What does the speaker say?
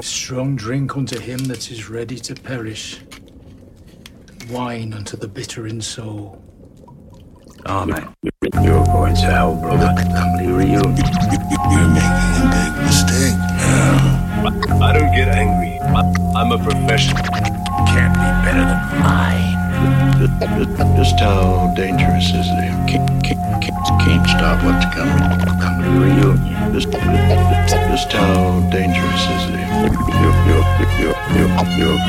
Strong drink unto him that is ready to perish. Wine unto the bitter in soul. Amen. You're going to hell, brother. Family reunion. You're making a big mistake. I don't get angry. I'm a professional. Can't be better than mine. Just how dangerous is it? Can't stop what's coming. Family reunion. Just how dangerous is it? You're